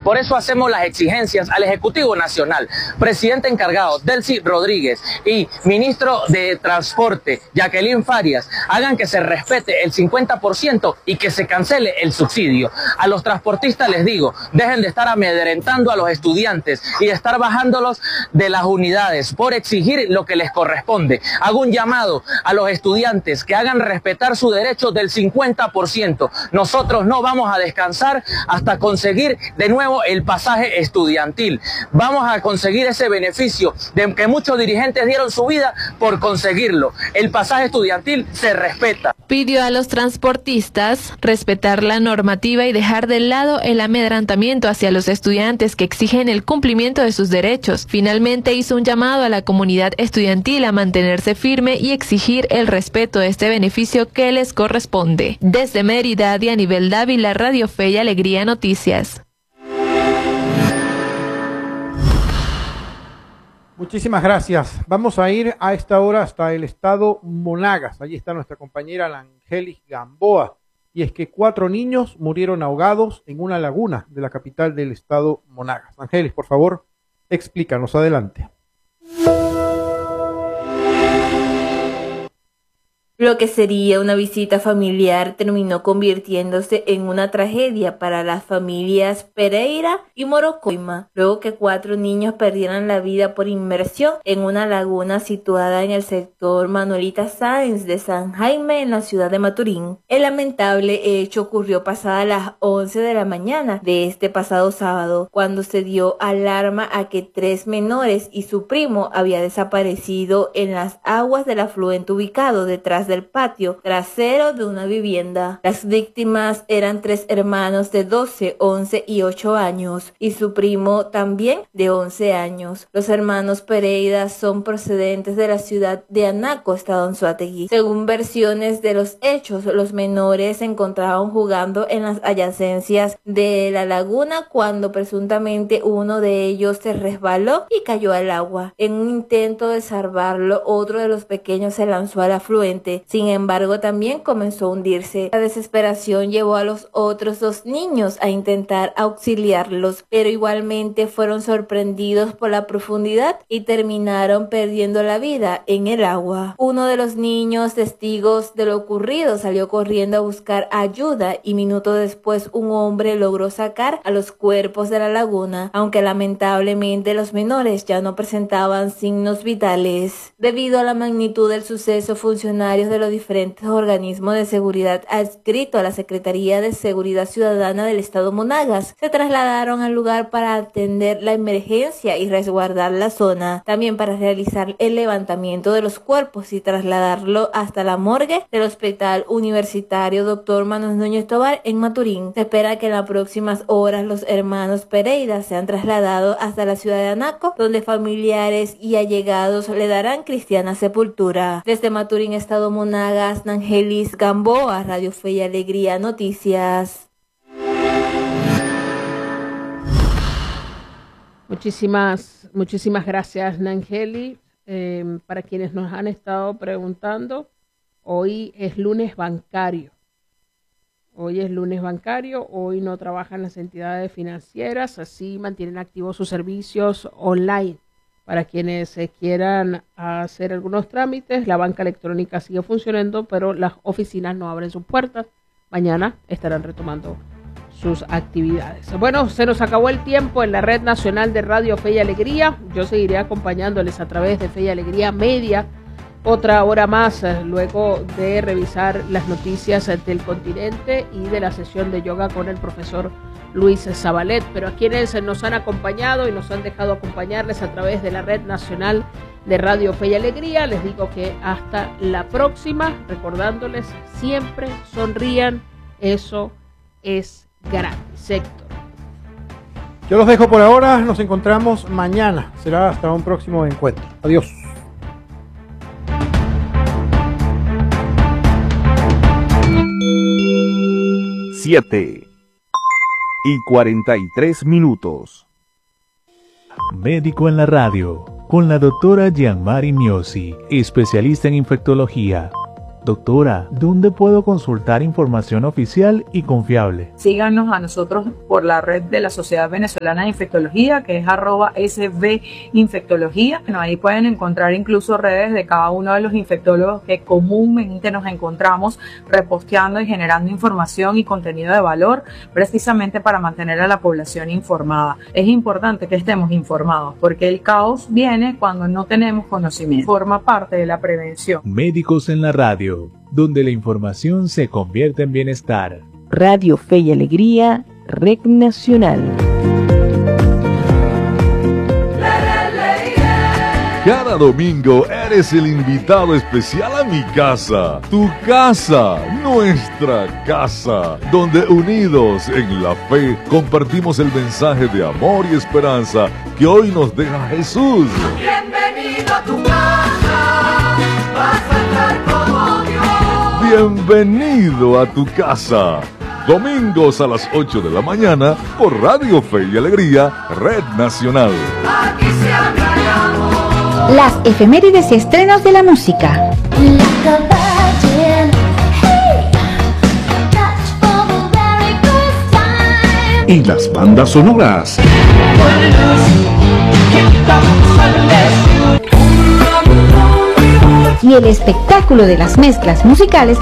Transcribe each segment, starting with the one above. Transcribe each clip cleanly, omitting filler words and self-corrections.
Por eso hacemos las exigencias al Ejecutivo Nacional, presidente encargado, Delcy Rodríguez, y ministro de Transporte, Jacqueline Farias, hagan que se respete el 50% y que se cancele el subsidio. A los transportistas les digo, dejen de estar amedrentando a los estudiantes y de estar bajándolos de las unidades por exigir lo que les corresponde. Hago un llamado a los estudiantes que hagan respetar su derecho del 50%. Nosotros no vamos a descansar hasta conseguir de nuevo el pasaje estudiantil. Vamos a conseguir ese beneficio de que muchos dirigentes dieron su vida por conseguirlo. El pasaje estudiantil se respeta. Pidió a los transportistas respetar la normativa y dejar de lado el amedrantamiento hacia los estudiantes que exigen el cumplimiento de sus derechos. Finalmente hizo un llamado a la comunidad estudiantil a mantenerse firme y exigir el respeto de este beneficio que les corresponde. Desde Mérida, Dianibel Dávila, Radio Fe y Alegría Noticias. Muchísimas gracias. Vamos a ir a esta hora hasta el estado Monagas. Allí está nuestra compañera Langelis Gamboa. Y es que 4 niños murieron ahogados en una laguna de la capital del estado Monagas. Langelis, por favor, explícanos. Adelante. Lo que sería una visita familiar terminó convirtiéndose en una tragedia para las familias Pereira y Morocoima, luego que 4 niños perdieran la vida por inmersión en una laguna situada en el sector Manuelita Sáenz de San Jaime en la ciudad de Maturín. El lamentable hecho ocurrió pasadas las 11 de la mañana de este pasado sábado, cuando se dio alarma a que 3 menores y su primo había desaparecido en las aguas del afluente ubicado detrás del patio trasero de una vivienda. Las víctimas eran 3 hermanos de 12, 11 y 8 años y su primo también de 11 años. Los hermanos Pereira son procedentes de la ciudad de Anaco, estado Anzoátegui. Según versiones de los hechos, los menores se encontraban jugando en las adyacencias de la laguna cuando presuntamente uno de ellos se resbaló y cayó al agua. En un intento de salvarlo, otro de los pequeños se lanzó al afluente. Sin embargo, también comenzó a hundirse. La desesperación llevó a los otros 2 niños a intentar auxiliarlos, pero igualmente fueron sorprendidos por la profundidad y terminaron perdiendo la vida en el agua. Uno de los niños, testigos de lo ocurrido, salió corriendo a buscar ayuda y minutos después un hombre logró sacar a los cuerpos de la laguna, aunque lamentablemente los menores ya no presentaban signos vitales. Debido a la magnitud del suceso, funcionarios de los diferentes organismos de seguridad adscritos a la Secretaría de Seguridad Ciudadana del Estado Monagas se trasladaron al lugar para atender la emergencia y resguardar la zona, también para realizar el levantamiento de los cuerpos y trasladarlo hasta la morgue del Hospital Universitario Dr. Manuel Núñez Tobar en Maturín. Se espera que en las próximas horas los hermanos Pereira sean trasladados hasta la ciudad de Anaco, donde familiares y allegados le darán cristiana sepultura. Desde Maturín, Estado Monagas, Langelis Gamboa, Radio Fe y Alegría Noticias. Muchísimas gracias, Nangeli. Para quienes nos han estado preguntando, hoy es lunes bancario. Hoy no trabajan las entidades financieras, así mantienen activos sus servicios online. Para quienes quieran hacer algunos trámites, la banca electrónica sigue funcionando, pero las oficinas no abren sus puertas. Mañana estarán retomando sus actividades. Bueno, se nos acabó el tiempo en la Red Nacional de Radio Fe y Alegría. Yo seguiré acompañándoles a través de Fe y Alegría Media otra hora más, luego de revisar las noticias del continente y de la sesión de yoga con el profesor Luis Zabalet. Pero a quienes nos han acompañado y nos han dejado acompañarles a través de la Red Nacional de Radio Fe y Alegría, les digo que hasta la próxima, recordándoles siempre sonrían, eso es gratis. Héctor. Yo los dejo por ahora, nos encontramos mañana, será hasta un próximo encuentro. Adiós. Siete y 43 minutos. Médico en la radio, con la doctora Gianmari Miosi, especialista en infectología. Doctora, ¿dónde puedo consultar información oficial y confiable? Síganos a nosotros por la red de la Sociedad Venezolana de Infectología, que es @SVinfectología. Bueno, ahí pueden encontrar incluso redes de cada uno de los infectólogos que comúnmente nos encontramos reposteando y generando información y contenido de valor, precisamente para mantener a la población informada. Es importante que estemos informados, porque el caos viene cuando no tenemos conocimiento. Forma parte de la prevención. Médicos en la radio, donde la información se convierte en bienestar. Radio Fe y Alegría, Red Nacional. Cada domingo eres el invitado especial a mi casa, tu casa, nuestra casa, donde unidos en la fe compartimos el mensaje de amor y esperanza que hoy nos deja Jesús. Bienvenido a tu casa, vas a estar como Dios. Bienvenido a tu casa. Domingos a las 8 de la mañana por Radio Fe y Alegría, Red Nacional. Aquí se habla de amor. Las efemérides y estrenos de la música. Y las bandas sonoras. Y el espectáculo de las mezclas musicales.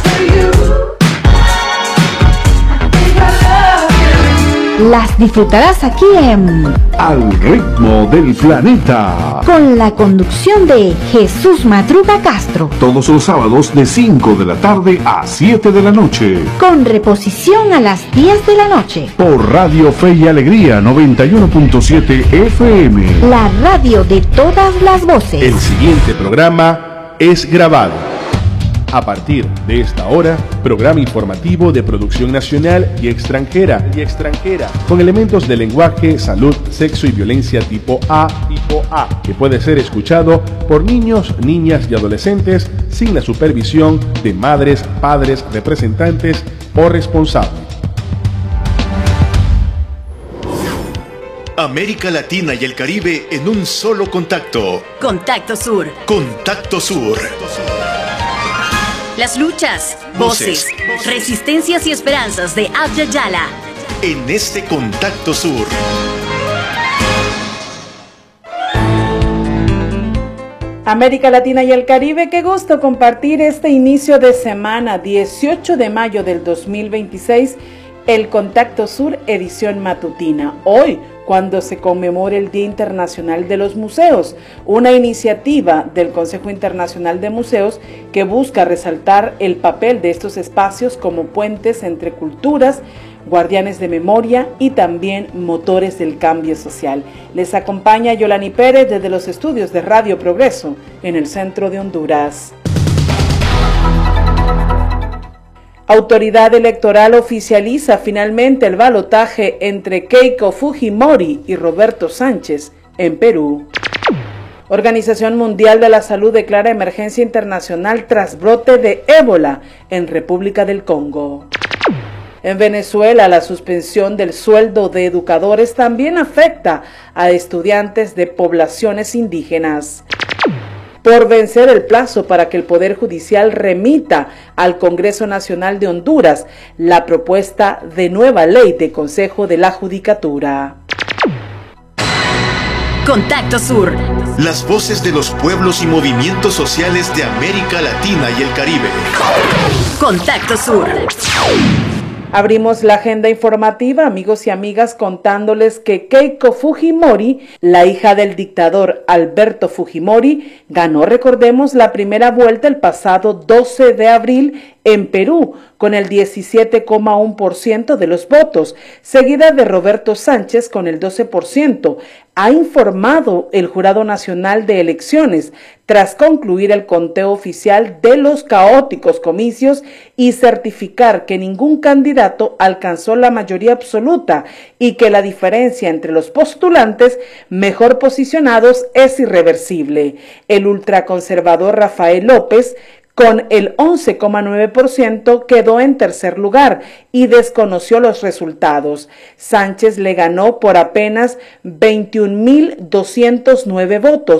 Las disfrutarás aquí en Al ritmo del planeta, con la conducción de Jesús Madruga Castro. todos los sábados de 5 de la tarde a 7 de la noche. Con reposición a las 10 de la noche. Por Radio Fe y Alegría 91.7 FM. La radio de todas las voces. El siguiente programa es grabado. A partir de esta hora, programa informativo de producción nacional y extranjera, con elementos de lenguaje, salud, sexo y violencia tipo A, que puede ser escuchado por niños, niñas y adolescentes sin la supervisión de madres, padres, representantes o responsables. América Latina y el Caribe en un solo contacto. Contacto Sur. Contacto Sur. Las luchas, voces, resistencias y esperanzas de Abya Yala. En este Contacto Sur. América Latina y el Caribe, qué gusto compartir este inicio de semana, 18 de mayo del 2026, el Contacto Sur edición matutina. Hoy, cuando se conmemora el Día Internacional de los Museos, una iniciativa del Consejo Internacional de Museos que busca resaltar el papel de estos espacios como puentes entre culturas, guardianes de memoria y también motores del cambio social. Les acompaña Yolani Pérez desde los estudios de Radio Progreso en el centro de Honduras. Autoridad Electoral oficializa finalmente el balotaje entre Keiko Fujimori y Roberto Sánchez en Perú. Organización Mundial de la Salud declara emergencia internacional tras brote de ébola en República del Congo. En Venezuela, la suspensión del sueldo de educadores también afecta a estudiantes de poblaciones indígenas. Por vencer el plazo para que el Poder Judicial remita al Congreso Nacional de Honduras la propuesta de nueva ley de Consejo de la Judicatura. Contacto Sur. Las voces de los pueblos y movimientos sociales de América Latina y el Caribe. Contacto Sur. Abrimos la agenda informativa, amigos y amigas, contándoles que Keiko Fujimori, la hija del dictador Alberto Fujimori, ganó, recordemos, la primera vuelta el pasado 12 de abril en Perú, con el 17,1% de los votos, seguida de Roberto Sánchez con el 12%, ha informado el Jurado Nacional de Elecciones, tras concluir el conteo oficial de los caóticos comicios y certificar que ningún candidato alcanzó la mayoría absoluta y que la diferencia entre los postulantes mejor posicionados es irreversible. El ultraconservador Rafael López, con el 11,9%, quedó en tercer lugar y desconoció los resultados. Sánchez le ganó por apenas 21.209 votos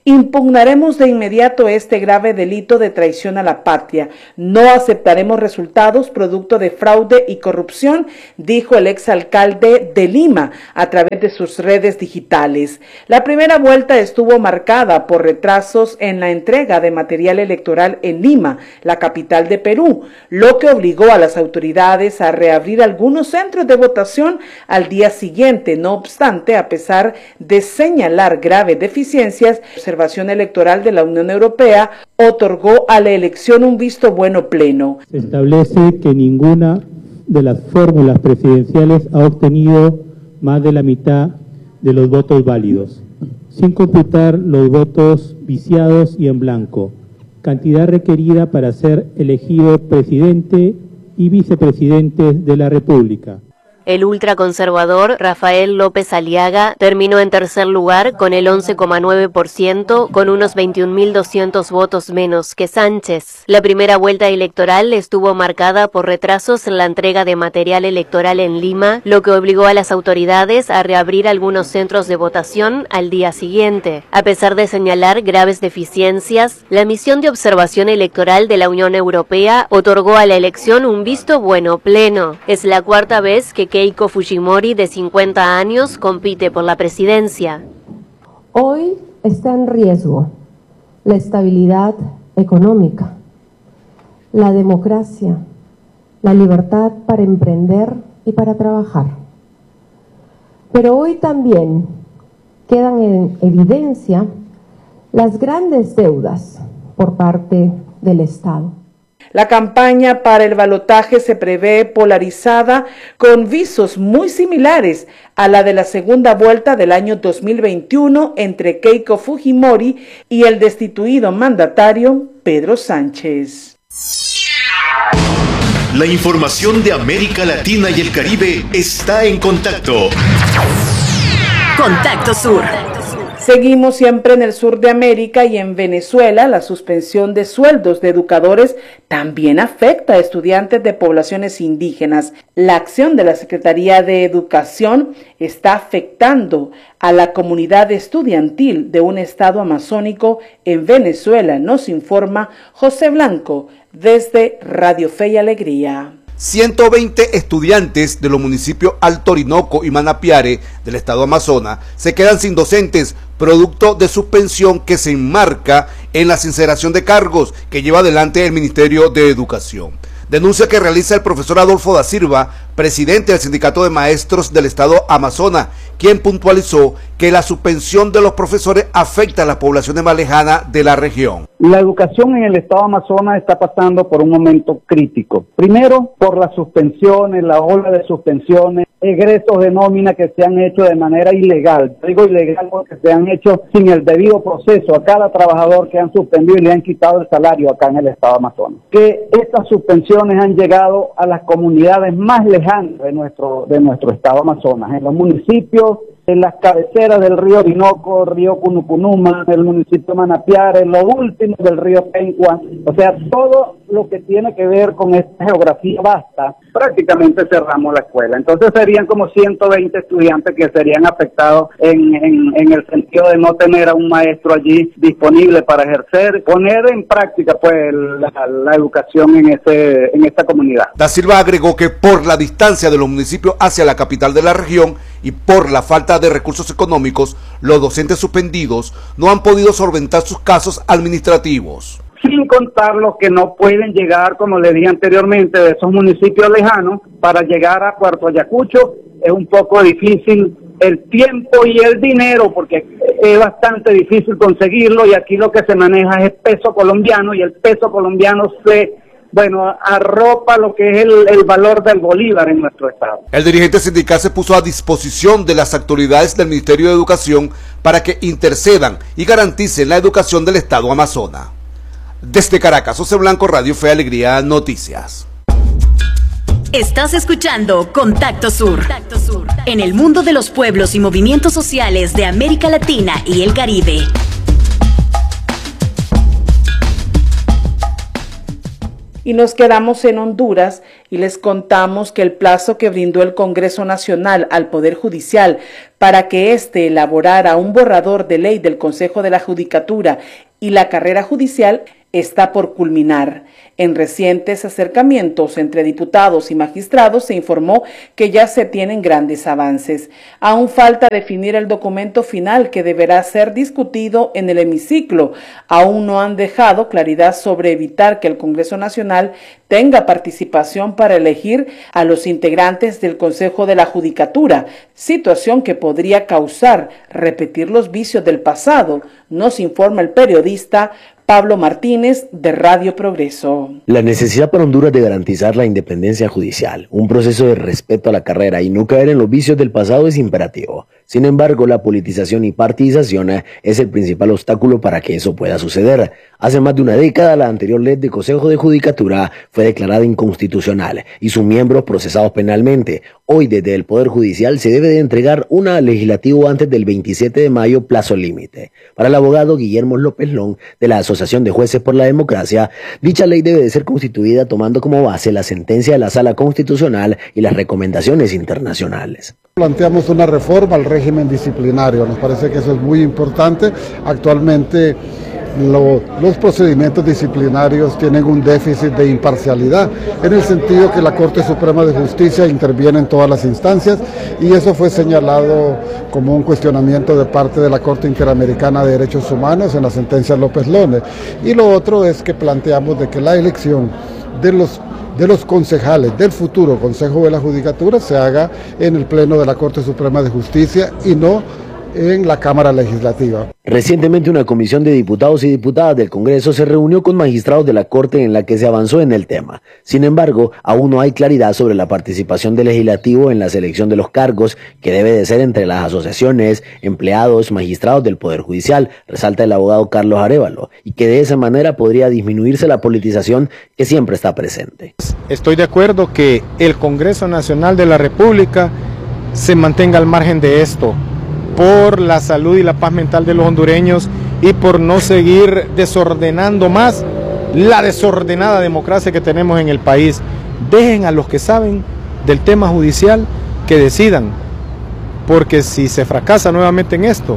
Impugnaremos de inmediato este grave delito de traición a la patria. No aceptaremos resultados producto de fraude y corrupción, dijo el exalcalde de Lima a través de sus redes digitales. La primera vuelta estuvo marcada por retrasos en la entrega de material electoral en Lima, la capital de Perú, lo que obligó a las autoridades a reabrir algunos centros de votación al día siguiente. No obstante, a pesar de señalar graves deficiencias, la Observación Electoral de la Unión Europea otorgó a la elección un visto bueno pleno. Se establece que ninguna de las fórmulas presidenciales ha obtenido más de la mitad de los votos válidos, sin computar los votos viciados y en blanco, cantidad requerida para ser elegido presidente y vicepresidente de la República. El ultraconservador Rafael López Aliaga terminó en tercer lugar con el 11,9%, con unos 21.200 votos menos que Sánchez. La primera vuelta electoral estuvo marcada por retrasos en la entrega de material electoral en Lima, lo que obligó a las autoridades a reabrir algunos centros de votación al día siguiente. A pesar de señalar graves deficiencias, la misión de observación electoral de la Unión Europea otorgó a la elección un visto bueno pleno. Es la cuarta vez que Keiko Fujimori, de 50 años, compite por la presidencia. Hoy está en riesgo la estabilidad económica, la democracia, la libertad para emprender y para trabajar. Pero hoy también quedan en evidencia las grandes deudas por parte del Estado. La campaña para el balotaje se prevé polarizada, con visos muy similares a la de la segunda vuelta del año 2021 entre Keiko Fujimori y el destituido mandatario Pedro Sánchez. La información de América Latina y el Caribe está en Contacto. Contacto Sur. Seguimos siempre en el sur de América y en Venezuela. La suspensión de sueldos de educadores también afecta a estudiantes de poblaciones indígenas. La acción de la Secretaría de Educación está afectando a la comunidad estudiantil de un estado amazónico en Venezuela, nos informa José Blanco desde Radio Fe y Alegría. 120 estudiantes de los municipios Alto Orinoco y Manapiare del estado Amazonas se quedan sin docentes, producto de suspensión que se enmarca en la sinceración de cargos que lleva adelante el Ministerio de Educación. Denuncia que realiza el profesor Adolfo da Silva, presidente del Sindicato de Maestros del estado Amazonas, quien puntualizó que la suspensión de los profesores afecta a las poblaciones más lejanas de la región. La educación en el estado Amazonas está pasando por un momento crítico. Primero, por las suspensiones, la ola de suspensiones, egresos de nómina que se han hecho de manera ilegal. Digo ilegal porque se han hecho sin el debido proceso a cada trabajador que han suspendido y le han quitado el salario acá en el estado Amazonas. Que estas suspensiones han llegado a las comunidades más lejanas de nuestro estado Amazonas, en los municipios, en las cabeceras del río Orinoco, río Cunucunuma, el municipio de Manapiare, lo último del río Pencua, o sea, todo lo que tiene que ver con esta geografía vasta, prácticamente cerramos la escuela. Entonces serían como 120 estudiantes que serían afectados en el sentido de no tener a un maestro allí disponible para ejercer, poner en práctica pues la educación en esta comunidad. Da Silva agregó que por la distancia de los municipios hacia la capital de la región y por la falta de recursos económicos, los docentes suspendidos no han podido solventar sus casos administrativos. Sin contar los que no pueden llegar, como le dije anteriormente, de esos municipios lejanos, para llegar a Puerto Ayacucho es un poco difícil el tiempo y el dinero, porque es bastante difícil conseguirlo, y aquí lo que se maneja es peso colombiano, y el peso colombiano arropa lo que es el valor del bolívar en nuestro estado. El dirigente sindical se puso a disposición de las autoridades del Ministerio de Educación para que intercedan y garanticen la educación del estado Amazonas. Desde Caracas, José Blanco, Radio Fe Alegría Noticias. Estás escuchando Contacto Sur. En el mundo de los pueblos y movimientos sociales de América Latina y el Caribe. Y nos quedamos en Honduras, Y les contamos que el plazo que brindó el Congreso Nacional al Poder Judicial para que éste elaborara un borrador de ley del Consejo de la Judicatura y la carrera judicial está por culminar. En recientes acercamientos entre diputados y magistrados se informó que ya se tienen grandes avances. Aún falta definir el documento final que deberá ser discutido en el hemiciclo. Aún no han dejado claridad sobre evitar que el Congreso Nacional tenga participación para elegir a los integrantes del Consejo de la Judicatura, situación que podría causar repetir los vicios del pasado, nos informa el periodista Pablo Martínez, de Radio Progreso. La necesidad para Honduras de garantizar la independencia judicial, un proceso de respeto a la carrera y no caer en los vicios del pasado es imperativo. Sin embargo, la politización y partidización es el principal obstáculo para que eso pueda suceder. Hace más de una década, la anterior ley de Consejo de Judicatura fue declarada inconstitucional y sus miembros procesados penalmente. Hoy, desde el Poder Judicial, se debe de entregar una al legislativo antes del 27 de mayo, plazo límite. Para el abogado Guillermo López Long, de la Asociación de Jueces por la Democracia, dicha ley debe de ser constituida tomando como base la sentencia de la Sala Constitucional y las recomendaciones internacionales. Planteamos una reforma al régimen disciplinario, nos parece que eso es muy importante. Actualmente los procedimientos disciplinarios tienen un déficit de imparcialidad, en el sentido que la Corte Suprema de Justicia interviene en todas las instancias y eso fue señalado como un cuestionamiento de parte de la Corte Interamericana de Derechos Humanos en la sentencia López Lone. Y lo otro es que planteamos de que la elección de los concejales del futuro Consejo de la Judicatura se haga en el Pleno de la Corte Suprema de Justicia y no en la Cámara Legislativa. Recientemente una comisión de diputados y diputadas del Congreso se reunió con magistrados de la Corte en la que se avanzó en el tema. Sin embargo, aún no hay claridad sobre la participación del legislativo en la selección de los cargos, que debe de ser entre las asociaciones, empleados, magistrados del Poder Judicial, resalta el abogado Carlos Arévalo, y que de esa manera podría disminuirse la politización que siempre está presente. Estoy de acuerdo que el Congreso Nacional de la República se mantenga al margen de esto, por la salud y la paz mental de los hondureños y por no seguir desordenando más la desordenada democracia que tenemos en el país. Dejen a los que saben del tema judicial que decidan, porque si se fracasa nuevamente en esto,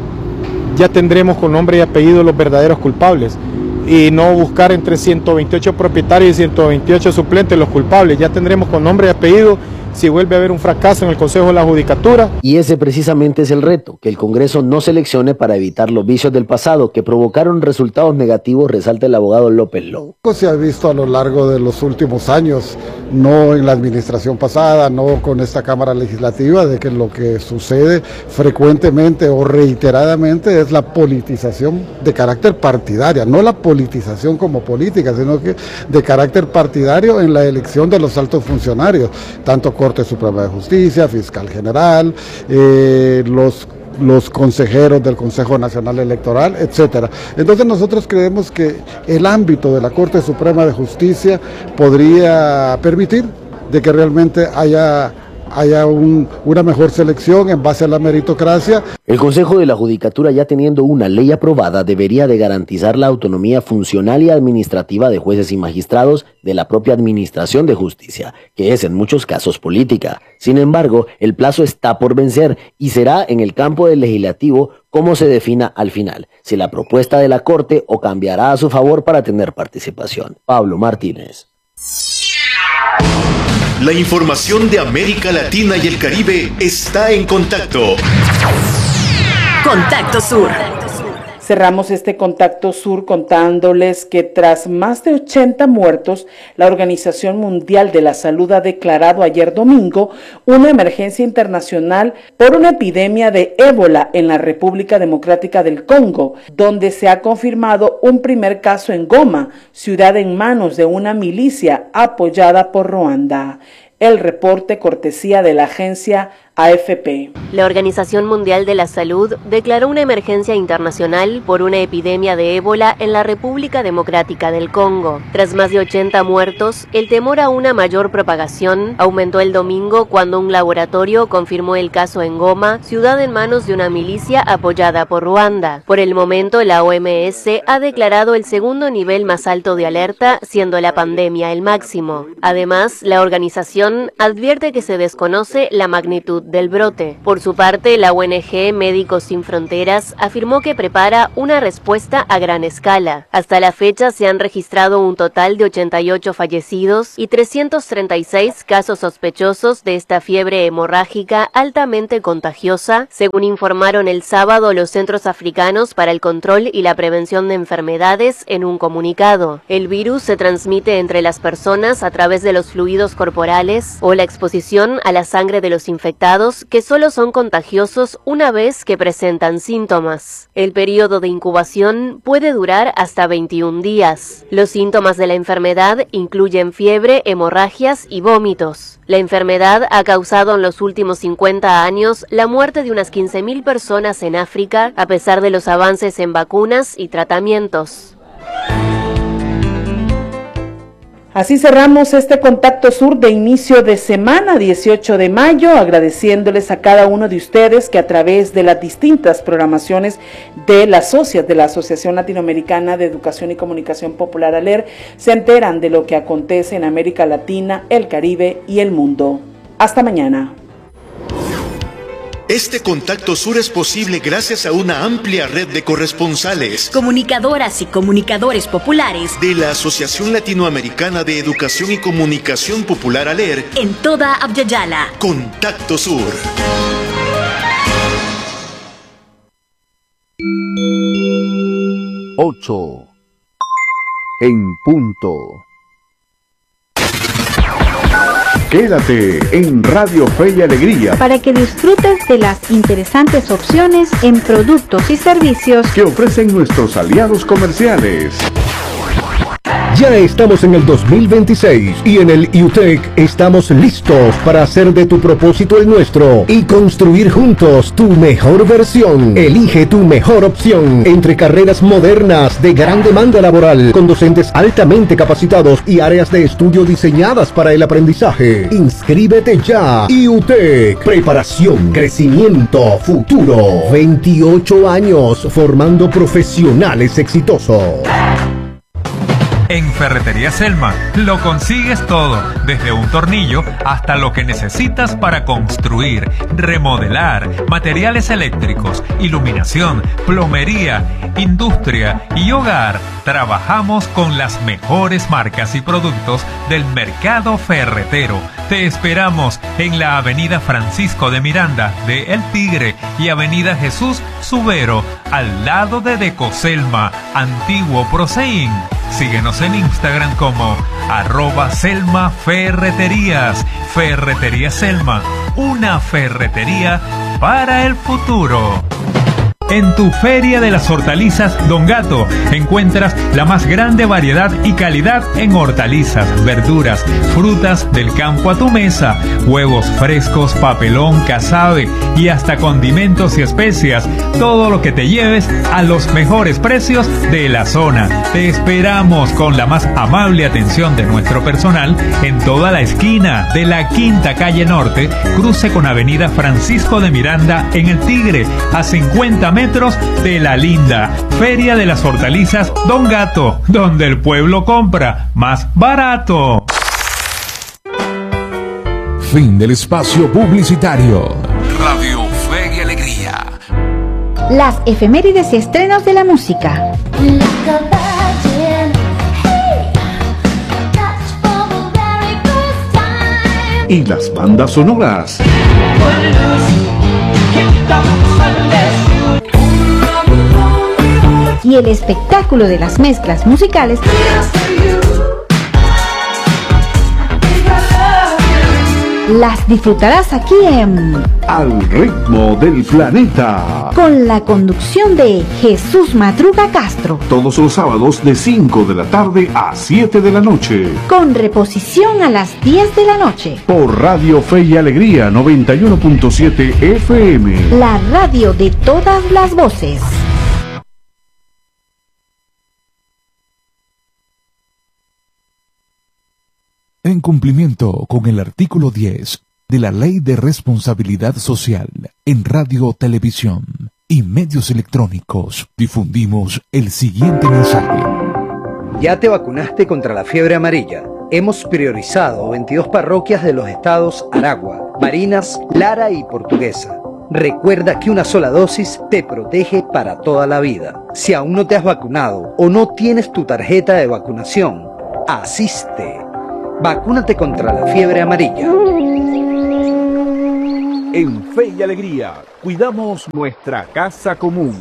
ya tendremos con nombre y apellido los verdaderos culpables y no buscar entre 128 propietarios y 128 suplentes los culpables. Ya tendremos con nombre y apellido si vuelve a haber un fracaso en el Consejo de la Judicatura. Y ese precisamente es el reto, que el Congreso no seleccione para evitar los vicios del pasado que provocaron resultados negativos, resalta el abogado López Long. Se ha visto a lo largo de los últimos años, no en la administración pasada, no con esta Cámara Legislativa, de que lo que sucede frecuentemente o reiteradamente es la politización de carácter partidaria, no la politización como política, sino que de carácter partidario en la elección de los altos funcionarios, tanto Corte Suprema de Justicia, Fiscal General, los consejeros del Consejo Nacional Electoral, etcétera. Entonces nosotros creemos que el ámbito de la Corte Suprema de Justicia podría permitir de que realmente haya una mejor selección en base a la meritocracia. El Consejo de la Judicatura, ya teniendo una ley aprobada, debería de garantizar la autonomía funcional y administrativa de jueces y magistrados de la propia Administración de Justicia, que es en muchos casos política. Sin embargo, el plazo está por vencer y será en el campo del legislativo cómo se defina al final, si la propuesta de la Corte o cambiará a su favor para tener participación. Pablo Martínez. La información de América Latina y el Caribe está en Contacto. Contacto Sur. Cerramos este Contacto Sur contándoles que tras más de 80 muertos, la Organización Mundial de la Salud ha declarado ayer domingo una emergencia internacional por una epidemia de ébola en la República Democrática del Congo, donde se ha confirmado un primer caso en Goma, ciudad en manos de una milicia apoyada por Ruanda. El reporte cortesía de la agencia AFP. La Organización Mundial de la Salud declaró una emergencia internacional por una epidemia de ébola en la República Democrática del Congo. Tras más de 80 muertos, el temor a una mayor propagación aumentó el domingo cuando un laboratorio confirmó el caso en Goma, ciudad en manos de una milicia apoyada por Ruanda. Por el momento, la OMS ha declarado el segundo nivel más alto de alerta, siendo la pandemia el máximo. Además, la organización advierte que se desconoce la magnitud del brote. Por su parte, la ONG Médicos Sin Fronteras afirmó que prepara una respuesta a gran escala. Hasta la fecha se han registrado un total de 88 fallecidos y 336 casos sospechosos de esta fiebre hemorrágica altamente contagiosa, según informaron el sábado los Centros Africanos para el Control y la Prevención de Enfermedades en un comunicado. El virus se transmite entre las personas a través de los fluidos corporales o la exposición a la sangre de los infectados, que solo son contagiosos una vez que presentan síntomas. El periodo de incubación puede durar hasta 21 días. Los síntomas de la enfermedad incluyen fiebre, hemorragias y vómitos. La enfermedad ha causado en los últimos 50 años la muerte de unas 15.000 personas en África, a pesar de los avances en vacunas y tratamientos. Así cerramos este Contacto Sur de inicio de semana, 18 de mayo, agradeciéndoles a cada uno de ustedes que a través de las distintas programaciones de las socias de la Asociación Latinoamericana de Educación y Comunicación Popular ALER se enteran de lo que acontece en América Latina, el Caribe y el mundo. Hasta mañana. Este Contacto Sur es posible gracias a una amplia red de corresponsales, comunicadoras y comunicadores populares de la Asociación Latinoamericana de Educación y Comunicación Popular ALER en toda Abya-Yala. Contacto Sur. Ocho en punto. Quédate en Radio Fe y Alegría para que disfrutes de las interesantes opciones en productos y servicios que ofrecen nuestros aliados comerciales. Ya estamos en el 2026 y en el IUTEC estamos listos para hacer de tu propósito el nuestro y construir juntos tu mejor versión. Elige tu mejor opción entre carreras modernas de gran demanda laboral con docentes altamente capacitados y áreas de estudio diseñadas para el aprendizaje. Inscríbete ya. IUTEC, preparación, crecimiento, futuro. 28 años formando profesionales exitosos. En Ferretería Selma lo consigues todo, desde un tornillo hasta lo que necesitas para construir, remodelar, materiales eléctricos, iluminación, plomería, industria y hogar. Trabajamos con las mejores marcas y productos del mercado ferretero. Te esperamos en la Avenida Francisco de Miranda de El Tigre y Avenida Jesús Subero, al lado de Decoselma, antiguo Proseín. Síguenos en Instagram como @SelmaFerreterías. Ferretería Selma, una ferretería para el futuro. En tu Feria de las Hortalizas Don Gato encuentras la más grande variedad y calidad en hortalizas, verduras, frutas del campo a tu mesa, huevos frescos, papelón, casabe y hasta condimentos y especias. Todo lo que te lleves a los mejores precios de la zona. Te esperamos con la más amable atención de nuestro personal en toda la esquina de la Quinta Calle Norte, cruce con Avenida Francisco de Miranda en El Tigre, a 50 metros de la linda Feria de las Hortalizas Don Gato, donde el pueblo compra más barato. Fin del espacio publicitario. Radio Fe y Alegría. Las efemérides y estrenos de la música. Y las bandas sonoras. Y el espectáculo de las mezclas musicales Las disfrutarás aquí en Al ritmo del planeta, con la conducción de Jesús Madruga Castro. todos los sábados de 5 de la tarde a 7 de la noche. Con reposición a las 10 de la noche. Por Radio Fe y Alegría 91.7 FM. La radio de todas las voces. En cumplimiento con el artículo 10 de la Ley de Responsabilidad Social en Radio, Televisión y Medios Electrónicos, difundimos el siguiente mensaje. ¿Ya te vacunaste contra la fiebre amarilla? Hemos priorizado 22 parroquias de los estados Aragua, Barinas, Lara y Portuguesa. Recuerda que una sola dosis te protege para toda la vida. Si aún no te has vacunado o no tienes tu tarjeta de vacunación, asiste. Vacúnate contra la fiebre amarilla. En Fe y Alegría, cuidamos nuestra casa común.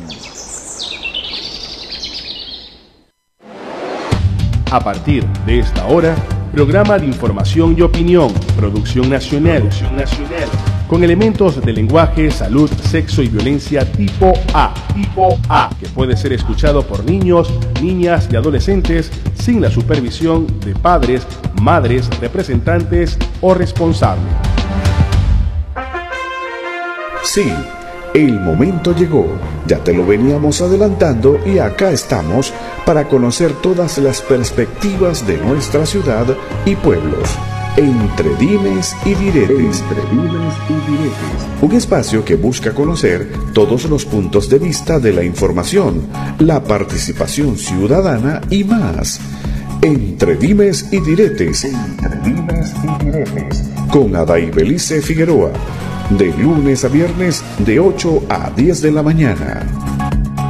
A partir de esta hora, programa de información y opinión, producción nacional, con elementos de lenguaje, salud, sexo y violencia tipo A, que puede ser escuchado por niños, niñas y adolescentes sin la supervisión de padres, madres, representantes o responsables. Sí, el momento llegó. Ya te lo veníamos adelantando y acá estamos para conocer todas las perspectivas de nuestra ciudad y pueblos. Entre dimes y diretes. Un espacio que busca conocer todos los puntos de vista de la información, la participación ciudadana y más. Entre dimes y diretes. Con Aday Belice Figueroa. De lunes a viernes de 8 a 10 de la mañana.